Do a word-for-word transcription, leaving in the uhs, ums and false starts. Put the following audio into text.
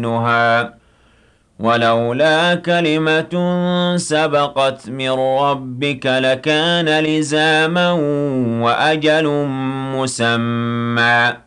يحسنها ولولا كلمة سبقت من ربك لكان لزاما وأجل مسمى